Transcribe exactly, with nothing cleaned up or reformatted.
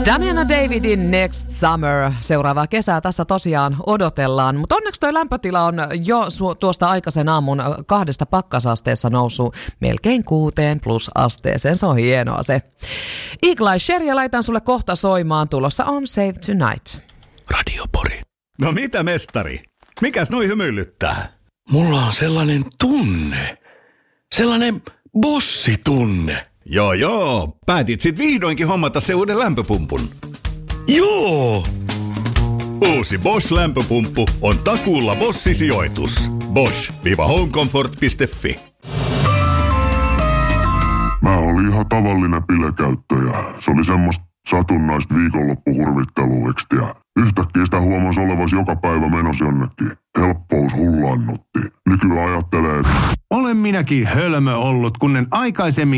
Damiana Davidin Next Summer. Seuraavaa kesää tässä tosiaan odotellaan, mutta onneksi toi lämpötila on jo su- tuosta aikaisen aamun kahdesta pakkasasteessa noussut melkein kuuteen plus asteeseen. Se on hienoa se. Eagle Eye Cherry, laitan sulle kohta soimaan. Tulossa on Save Tonight. Radio Pori. No mitä mestari? Mikäs noi hymyilyttää? Mulla on sellainen tunne. Sellainen bossitunne. Joo joo, päätit sit vihdoinkin hommata se uuden lämpöpumpun. Joo! Uusi Bosch-lämpöpumppu on takuulla Bosch-sijoitus. Bosch-homecomfort piste fi. Mä olin ihan tavallinen bilekäyttäjä. Se oli semmoista satunnaista viikonloppuhurvitteluekstiä. Yhtäkkiä sitä huomasi olevasi joka päivä menossa jonnekin. Helppous hullannutti. Nykyään ajattelee, että olen minäkin hölmö ollut, kun en aikaisemmin